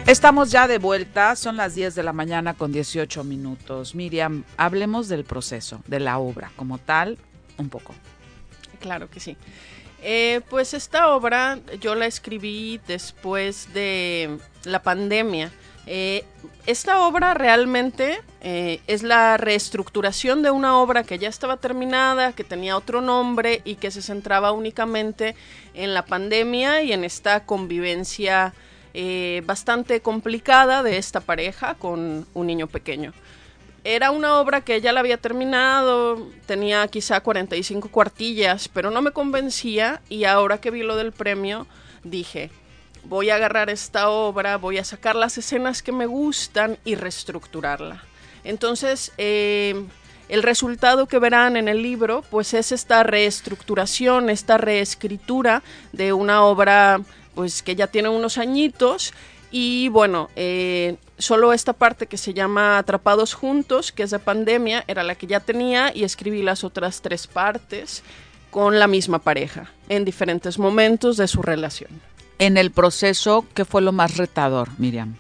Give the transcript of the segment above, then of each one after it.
Estamos ya de vuelta, son las 10 de la mañana con 18 minutos. Miriam, hablemos del proceso, de la obra como tal, un poco. Claro que sí. Pues esta obra yo la escribí después de la pandemia. Esta obra realmente es la reestructuración de una obra que ya estaba terminada, que tenía otro nombre y que se centraba únicamente en la pandemia y en esta convivencia bastante complicada de esta pareja con un niño pequeño. Era una obra que ya la había terminado, tenía quizá 45 cuartillas, pero no me convencía, y ahora que vi lo del premio dije, voy a agarrar esta obra, voy a sacar las escenas que me gustan y reestructurarla. Entonces, el resultado que verán en el libro pues es esta reestructuración, esta reescritura de una obra pues que ya tiene unos añitos. Y bueno, solo esta parte que se llama Atrapados Juntos, que es de pandemia, era la que ya tenía, y escribí las otras 3 partes con la misma pareja, en diferentes momentos de su relación. En el proceso, ¿qué fue lo más retador, Miriam?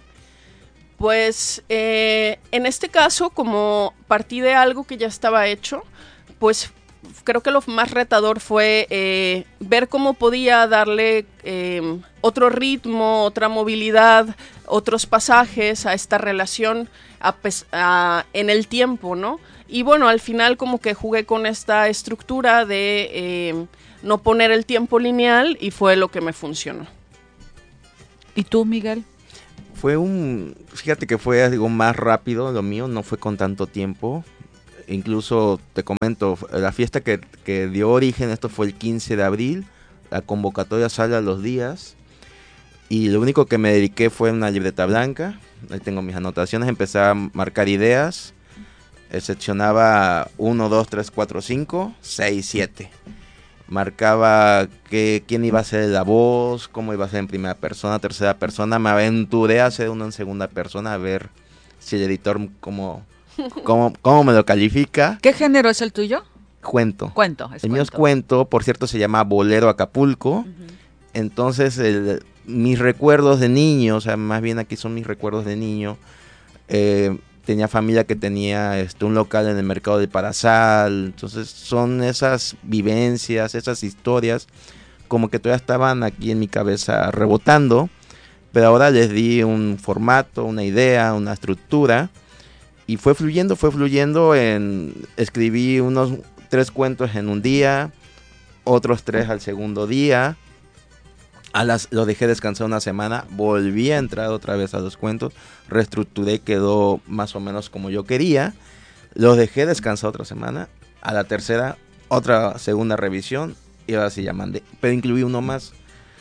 Pues en este caso, como partí de algo que ya estaba hecho, pues creo que lo más retador fue ver cómo podía darle otro ritmo, otra movilidad, otros pasajes a esta relación en el tiempo, ¿no? Y bueno, al final como que jugué con esta estructura de no poner el tiempo lineal, y fue lo que me funcionó. ¿Y tú, Miguel? Fíjate que fue algo más rápido, lo mío no fue con tanto tiempo. Incluso te comento, la fiesta que dio origen, esto fue el 15 de abril, la convocatoria sale a los días, y lo único que me dediqué fue una libreta blanca, ahí tengo mis anotaciones, empecé a marcar ideas, seccionaba 1, 2, 3, 4, 5, 6, 7. Marcaba quién iba a ser la voz, cómo iba a ser en primera persona, tercera persona, me aventuré a hacer uno en segunda persona, a ver si el editor ¿Cómo me lo califica? ¿Qué género es el tuyo? Cuento. El mío es cuento, por cierto se llama Bolero Acapulco. Uh-huh. Entonces mis recuerdos de niño, o sea, más bien aquí son mis recuerdos de niño. Tenía familia que tenía un local en el mercado del Parasal. Entonces son esas vivencias, esas historias, como que todavía estaban aquí en mi cabeza rebotando. Pero ahora les di un formato, una idea, una estructura. Y fue fluyendo, escribí unos 3 cuentos en un día, otros 3 al segundo día, lo dejé descansar una semana, volví a entrar otra vez a los cuentos, reestructuré, quedó más o menos como yo quería, los dejé descansar otra semana, a la tercera, otra segunda revisión, y ahora sí ya mandé, pero incluí uno más.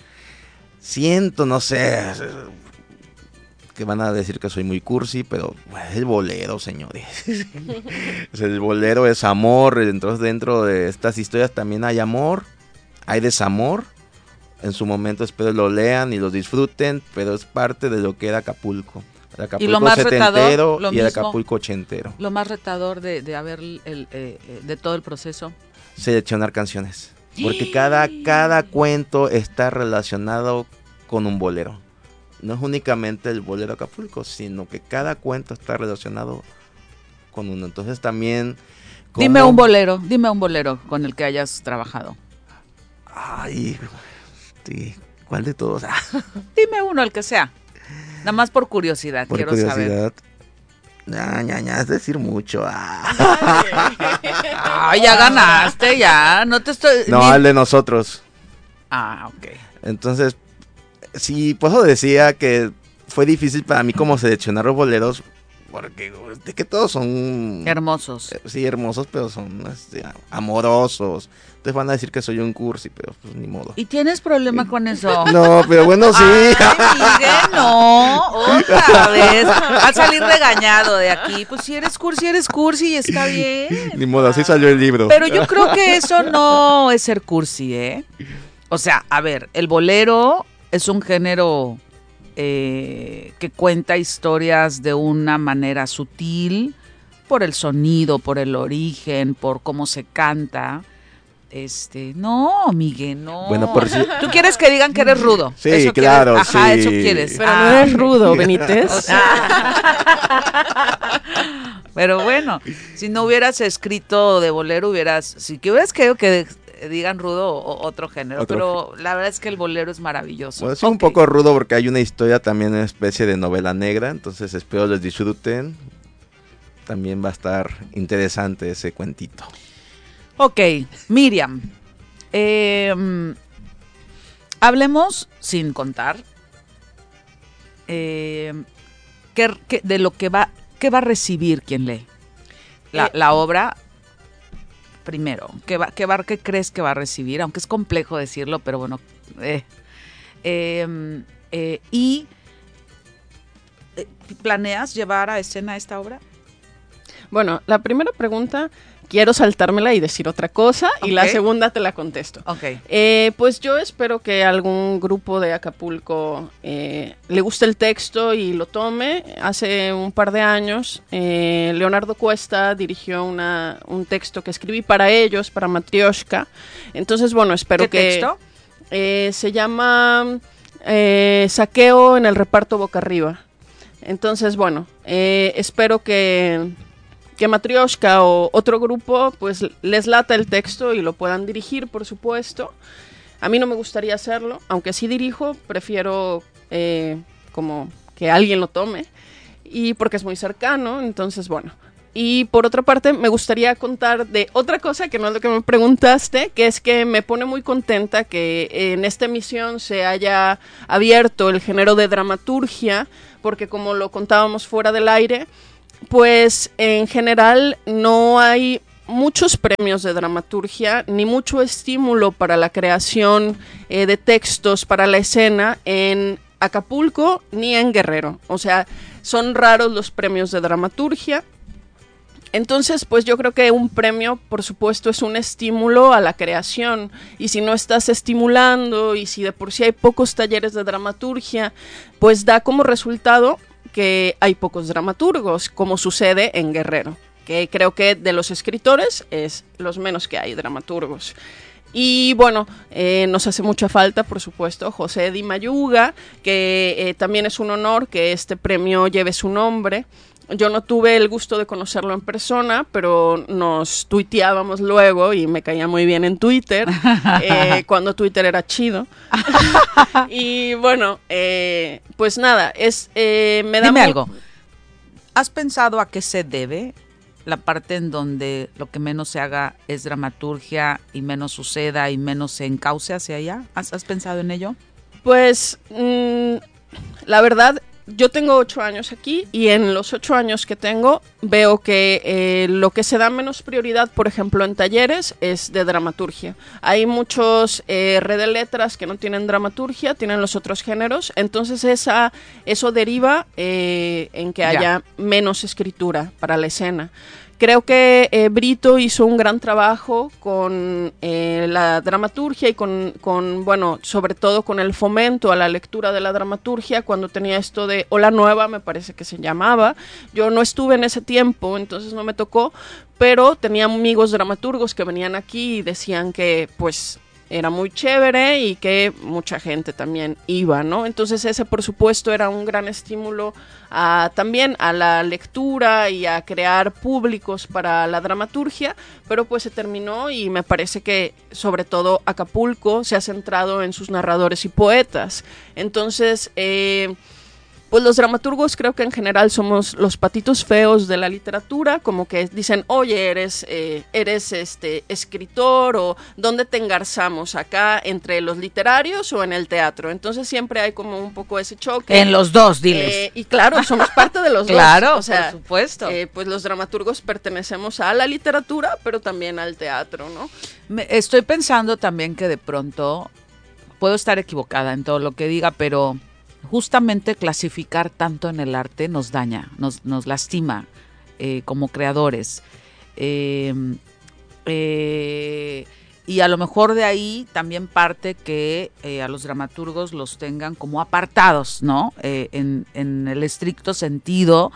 No sé, que van a decir que soy muy cursi, pero es el bolero, señores. El bolero es amor, entonces dentro de estas historias también hay amor, hay desamor. En su momento espero lo lean y lo disfruten, pero es parte de lo que era Acapulco. El Acapulco y lo más setentero retador, y el Acapulco ochentero. Lo más retador de haber de todo el proceso. Seleccionar canciones, porque cada cuento está relacionado con un bolero. No es únicamente el bolero Acapulco, sino que cada cuento está relacionado con uno. Entonces también... Dime un bolero con el que hayas trabajado. Ay, sí, ¿cuál de todos? Dime uno, el que sea. Nada más por curiosidad, quiero saber. Es decir mucho. Ay, ya ganaste, ya. No te estoy... No, el de nosotros. Ok. Entonces, sí, por eso decía que fue difícil para mí como seleccionar los boleros, porque de que todos son... hermosos. Sí, hermosos, pero son amorosos. Entonces van a decir que soy un cursi, pero pues ni modo. ¿Y tienes problema con eso? No, pero bueno, sí. Ay, Miguel, no, otra vez. Va a salir regañado de aquí. Pues si eres cursi y está bien. Ni modo, así salió el libro. Pero yo creo que eso no es ser cursi, ¿eh? O sea, a ver, el bolero es un género que cuenta historias de una manera sutil, por el sonido, por el origen, por cómo se canta. No, Miguel, no. Bueno, por si... Tú quieres que digan que eres rudo. Sí, ¿Eso claro, quieres? Ajá, sí. eso quieres. Pero no eres rudo, Benítez. O sea, pero bueno, si no hubieras escrito de bolero, si que hubieras querido que digan rudo o otro género, pero la verdad es que el bolero es maravilloso. Bueno, sí, un poco rudo porque hay una historia también, una especie de novela negra, entonces espero les disfruten. También va a estar interesante ese cuentito. Ok, Miriam, hablemos sin contar de lo que va a recibir quien lee la obra. Primero, ¿qué crees que va a recibir? Aunque es complejo decirlo, pero bueno. ¿Planeas llevar a escena esta obra? Bueno, la primera pregunta, quiero saltármela y decir otra cosa, y la segunda te la contesto. Okay. Pues yo espero que algún grupo de Acapulco le guste el texto y lo tome. Hace un par de años, Leonardo Cuesta dirigió un texto que escribí para ellos, para Matrioshka. Entonces, bueno, espero ¿Qué texto? Se llama Saqueo en el reparto boca arriba. Entonces, bueno, espero que Matrioshka o otro grupo pues les lata el texto y lo puedan dirigir, por supuesto. A mí no me gustaría hacerlo, aunque sí dirijo, prefiero como que alguien lo tome, y porque es muy cercano, entonces bueno. Y por otra parte, me gustaría contar de otra cosa que no es lo que me preguntaste, que es que me pone muy contenta que en esta emisión se haya abierto el género de dramaturgia, porque como lo contábamos fuera del aire, pues en general no hay muchos premios de dramaturgia, ni mucho estímulo para la creación de textos para la escena en Acapulco ni en Guerrero. O sea, son raros los premios de dramaturgia. Entonces, pues yo creo que un premio, por supuesto, es un estímulo a la creación. Y si no estás estimulando, y si de por sí hay pocos talleres de dramaturgia, pues da como resultado que hay pocos dramaturgos, como sucede en Guerrero, que creo que de los escritores es los menos que hay dramaturgos. Y bueno, nos hace mucha falta, por supuesto, José Di Mayuga, que también es un honor que este premio lleve su nombre. Yo no tuve el gusto de conocerlo en persona, pero nos tuiteábamos luego y me caía muy bien en Twitter, cuando Twitter era chido. Y bueno, pues nada, me da... Dime algo, ¿has pensado a qué se debe la parte en donde lo que menos se haga es dramaturgia y menos suceda y menos se encauce hacia allá? ¿Has pensado en ello? Pues, la verdad... Yo tengo 8 años aquí y en los 8 años que tengo veo que lo que se da menos prioridad, por ejemplo, en talleres es de dramaturgia. Hay muchos red de letras que no tienen dramaturgia, tienen los otros géneros, entonces eso deriva en que haya menos escritura para la escena. Creo que Brito hizo un gran trabajo con la dramaturgia y con, bueno, sobre todo con el fomento a la lectura de la dramaturgia cuando tenía esto de Ola Nueva, me parece que se llamaba. Yo no estuve en ese tiempo, entonces no me tocó, pero tenía amigos dramaturgos que venían aquí y decían que, pues, era muy chévere y que mucha gente también iba, ¿no? Entonces ese, por supuesto, era un gran estímulo también a la lectura y a crear públicos para la dramaturgia, pero pues se terminó y me parece que sobre todo Acapulco se ha centrado en sus narradores y poetas. Entonces, pues los dramaturgos creo que en general somos los patitos feos de la literatura, como que dicen, oye, eres escritor, o ¿dónde te engarzamos? ¿Acá entre los literarios o en el teatro? Entonces siempre hay como un poco ese choque. En los dos, diles. Y claro, somos parte de los claro, dos. O sea, por supuesto. Pues los dramaturgos pertenecemos a la literatura, pero también al teatro, ¿no? Estoy pensando también que de pronto, puedo estar equivocada en todo lo que diga, pero justamente clasificar tanto en el arte nos daña, nos lastima como creadores. Y a lo mejor de ahí también parte que a los dramaturgos los tengan como apartados, ¿no? En el estricto sentido.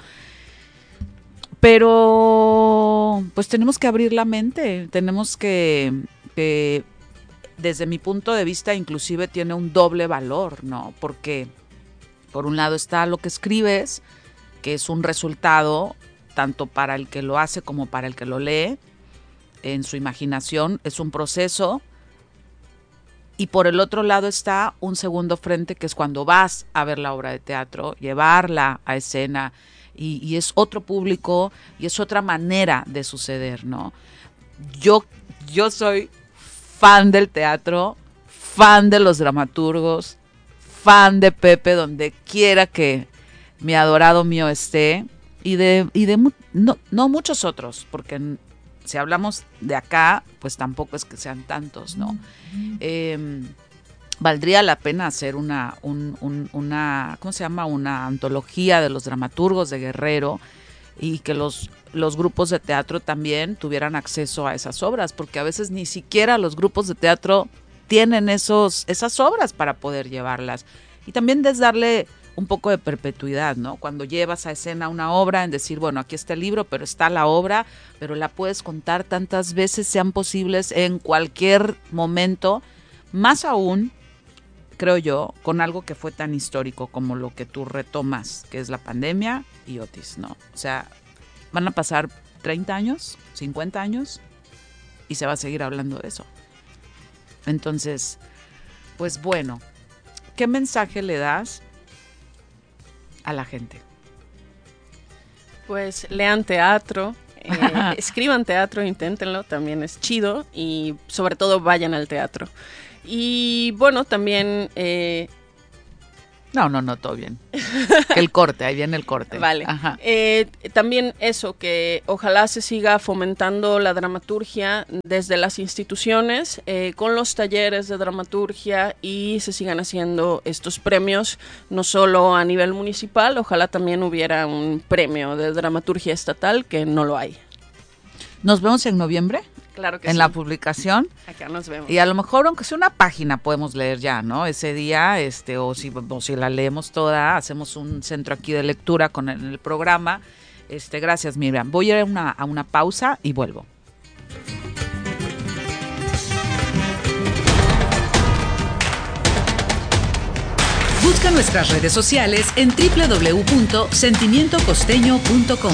Pero pues tenemos que abrir la mente, tenemos que que desde mi punto de vista inclusive tiene un doble valor, ¿no? Porque por un lado está lo que escribes, que es un resultado tanto para el que lo hace como para el que lo lee, en su imaginación, es un proceso. Y por el otro lado está un segundo frente, que es cuando vas a ver la obra de teatro, llevarla a escena, y es otro público y es otra manera de suceder, ¿no? Yo soy fan del teatro, fan de los dramaturgos, fan de Pepe donde quiera que mi adorado mío esté, y no muchos otros, porque si hablamos de acá, pues tampoco es que sean tantos, ¿no? Valdría la pena hacer una ¿cómo se llama? Una antología de los dramaturgos de Guerrero, y que los grupos de teatro también tuvieran acceso a esas obras, porque a veces ni siquiera los grupos de teatro tienen esas obras para poder llevarlas. Y también es darle un poco de perpetuidad, ¿no? Cuando llevas a escena una obra, en decir, bueno, aquí está el libro, pero está la obra, pero la puedes contar tantas veces sean posibles en cualquier momento, más aún, creo yo, con algo que fue tan histórico como lo que tú retomas, que es la pandemia y Otis, ¿no? O sea, van a pasar 30 años, 50 años, y se va a seguir hablando de eso. Entonces, pues bueno, ¿qué mensaje le das a la gente? Pues lean teatro, escriban teatro, inténtenlo, también es chido, y sobre todo vayan al teatro. Y bueno, también... No, todo bien. El corte, ahí viene el corte. Vale. Ajá. También eso, que ojalá se siga fomentando la dramaturgia desde las instituciones, con los talleres de dramaturgia, y se sigan haciendo estos premios, no solo a nivel municipal, ojalá también hubiera un premio de dramaturgia estatal, que no lo hay. Nos vemos en noviembre. Claro que en sí. la publicación. Acá nos vemos. Y a lo mejor, aunque sea una página, podemos leer ya, ¿no? Ese día, o si la leemos toda, hacemos un centro aquí de lectura con el programa. Gracias, Miriam. Voy a ir a una pausa y vuelvo. Busca nuestras redes sociales en www.sentimientocosteño.com.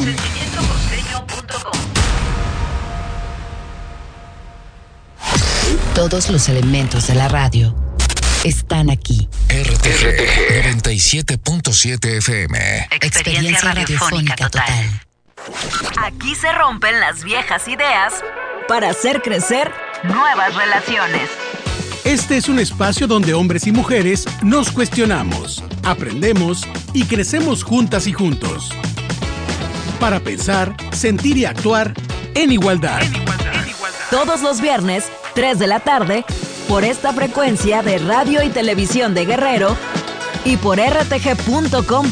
Todos los elementos de la radio están aquí. RTG 97.7 FM. Experiencia radiofónica total. Aquí se rompen las viejas ideas para hacer crecer nuevas relaciones. Este es un espacio donde hombres y mujeres nos cuestionamos, aprendemos y crecemos juntas y juntos. Para pensar, sentir y actuar en igualdad. Todos los viernes, 3 de la tarde, por esta frecuencia de radio y televisión de Guerrero y por rtg.com.mx.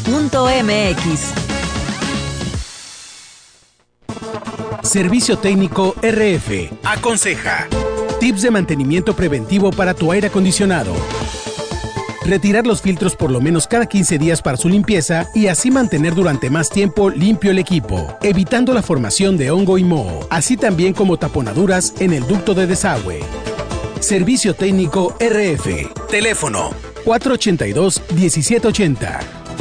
Servicio Técnico RF. Aconseja. Tips de mantenimiento preventivo para tu aire acondicionado. Retirar los filtros por lo menos cada 15 días para su limpieza y así mantener durante más tiempo limpio el equipo, evitando la formación de hongo y moho, así también como taponaduras en el ducto de desagüe. Servicio Técnico RF. Teléfono 482-1780.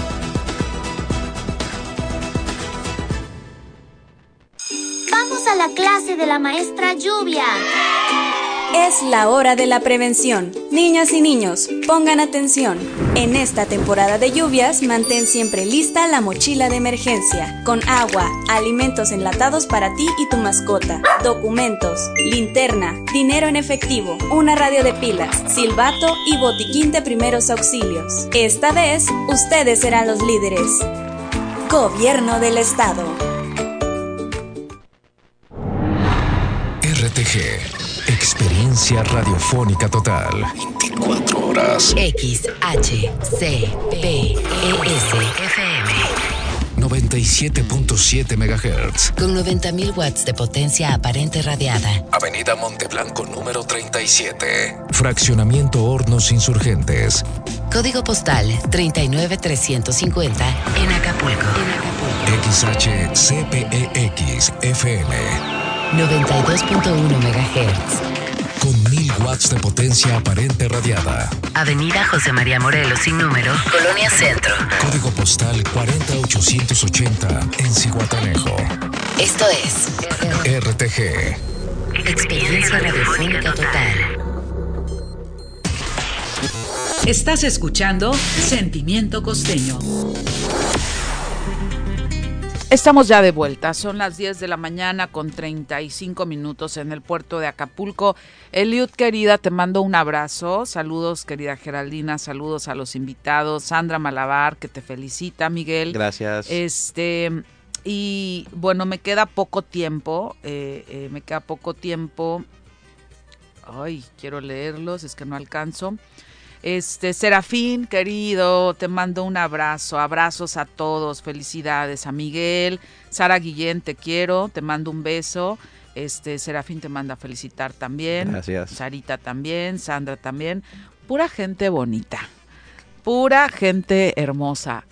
Vamos a la clase de la maestra Lluvia. Es la hora de la prevención. Niñas y niños, pongan atención. En esta temporada de lluvias, mantén siempre lista la mochila de emergencia, con agua, alimentos enlatados para ti y tu mascota, documentos, linterna, dinero en efectivo, una radio de pilas, silbato y botiquín de primeros auxilios. Esta vez, ustedes serán los líderes. Gobierno del Estado. RTG, experiencia radiofónica total. 24 horas. XHCPES FM 97.7 MHz. con 90.000 watts de potencia aparente radiada. Avenida Monteblanco número 37. Fraccionamiento Hornos Insurgentes. Código postal 39350 en Acapulco. XHCPEX FM. 92.1 MHz. Con 1000 watts de potencia aparente radiada. Avenida José María Morelos sin número, Colonia Centro. Código postal 40880 en Zihuatanejo. Esto es RTG. Experiencia Radiofónica Total. Estás escuchando Sentimiento Costeño. Estamos ya de vuelta, son las 10 de la mañana con 35 minutos en el puerto de Acapulco. Eliud, querida, te mando un abrazo, saludos querida Geraldina, saludos a los invitados, Sandra Malabar, que te felicita, Miguel. Gracias. Y bueno, me queda poco tiempo, ay, quiero leerlos, es que no alcanzo. Serafín, querido, te mando un abrazo, abrazos a todos, felicidades a Miguel, Sara Guillén, te quiero, te mando un beso, Serafín te manda a felicitar también, gracias. Sarita también, Sandra también, pura gente bonita, pura gente hermosa,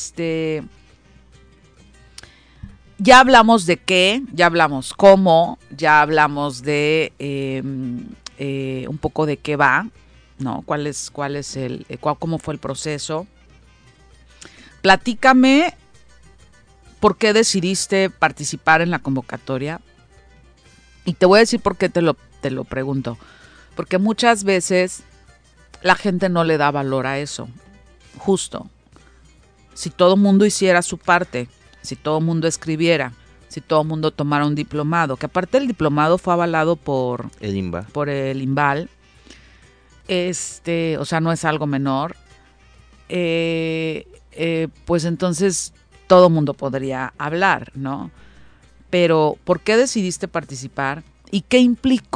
ya hablamos de qué, ya hablamos cómo, ya hablamos de un poco de qué va, ¿no? ¿Cómo fue el proceso? Platícame por qué decidiste participar en la convocatoria. Y te voy a decir por qué te lo pregunto. Porque muchas veces la gente no le da valor a eso. Justo. Si todo el mundo hiciera su parte, si todo el mundo escribiera, si todo el mundo tomara un diplomado, que aparte el diplomado fue avalado por el INVAL, o sea, no es algo menor, pues entonces todo mundo podría hablar, ¿no? Pero, ¿por qué decidiste participar? ¿Y qué implicó